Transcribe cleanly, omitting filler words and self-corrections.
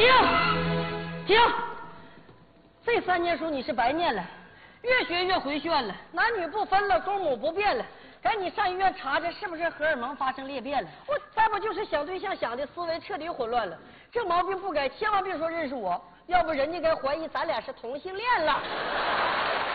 停！这3年书你是白念了，越学越回旋了，男女不分了，公母不变了。赶紧上医院查查，是不是荷尔蒙发生裂变了？再不就是想对象想的思维彻底混乱了。这毛病不改，千万别说认识我，要不人家该怀疑咱俩是同性恋了。